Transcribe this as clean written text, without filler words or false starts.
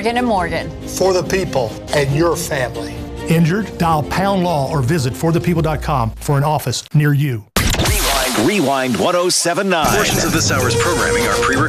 Morgan & Morgan. For the people and your family. Injured? Dial Pound Law or visit forthepeople.com for an office near you. Rewind 1079. Portions of this hour's programming are pre-recorded.